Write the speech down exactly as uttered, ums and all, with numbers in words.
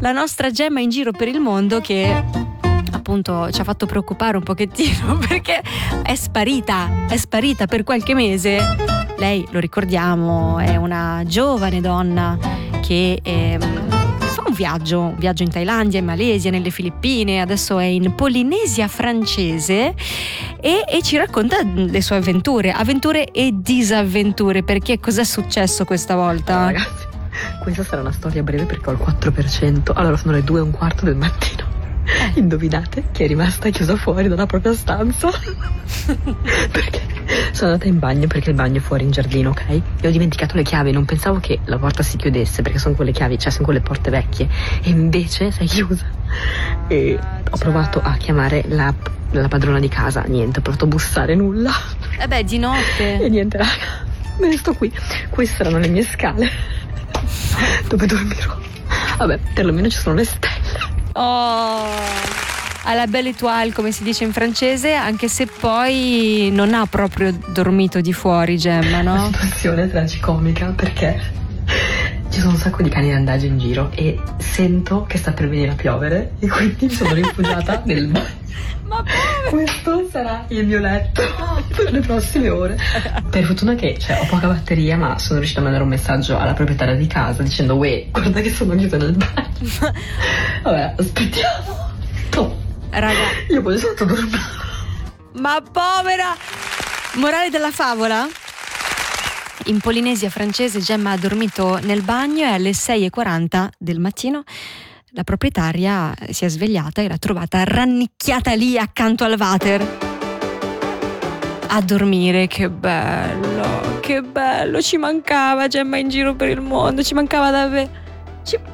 la nostra Gemma in giro per il mondo, che appunto ci ha fatto preoccupare un pochettino perché è sparita, è sparita per qualche mese. Lei, lo ricordiamo, è una giovane donna che eh, fa un viaggio, un viaggio in Thailandia, in Malesia, nelle Filippine, adesso è in Polinesia francese e, e ci racconta le sue avventure, avventure e disavventure, perché cos'è successo questa volta? Oh, ragazzi, questa sarà una storia breve perché ho il quattro per cento. Allora sono le due e un quarto del mattino. Indovinate chi è rimasta chiusa fuori dalla propria stanza? Perché sono andata in bagno, perché il bagno è fuori in giardino, ok? E ho dimenticato le chiavi, non pensavo che la porta si chiudesse, perché sono quelle chiavi, cioè sono quelle porte vecchie, e invece si è chiusa. E ho provato a chiamare la, la padrona di casa, niente, ho provato a bussare, nulla. Eh beh, di notte. E niente, raga, me ne sto qui. Queste erano le mie scale dove dormirò. Vabbè, perlomeno ci sono le stelle. Oh, alla belle étoile, come si dice in francese, anche se poi non ha proprio dormito di fuori, Gemma, no? Una situazione tragicomica, perché ci sono un sacco di cani randagi in giro e sento che sta per venire a piovere e quindi mi sono rifugiata nel bagno. Ma questo sarà il mio letto per le prossime ore. Per fortuna che cioè, ho poca batteria, ma sono riuscita a mandare un messaggio alla proprietaria di casa dicendo: uè, guarda che sono chiusa nel bagno. Vabbè, aspettiamo. No. Raga, io voglio sotto dormire. Ma povera. Morale della favola? In Polinesia francese Gemma ha dormito nel bagno e alle sei e quaranta del mattino la proprietaria si è svegliata e l'ha trovata rannicchiata lì accanto al water a dormire. Che bello, che bello, ci mancava Gemma in giro per il mondo, ci mancava davvero. Ci...